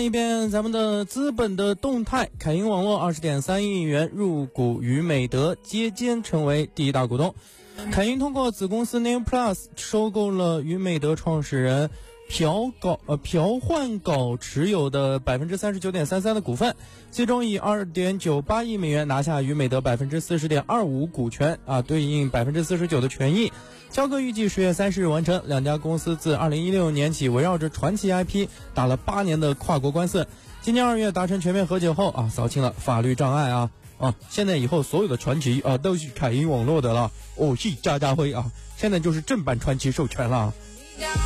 一遍咱们的资本的动态，凯英网络20.3亿元入股于美德，接尖成为第一大股东。凯英通过子公司 Neo Plus 收购了于美德创始人朴焕杲持有的 39.33% 的股份，最终以 2.98 亿美元拿下于美德 40.25% 股权对应 49% 的权益。交割预计10月30日完成。两家公司自2016年起围绕着传奇 IP 打了8年的跨国官司，今年2月达成全面和解后扫清了法律障碍现在以后所有的传奇都是凯英网络的了，是家家辉现在就是正版传奇授权了。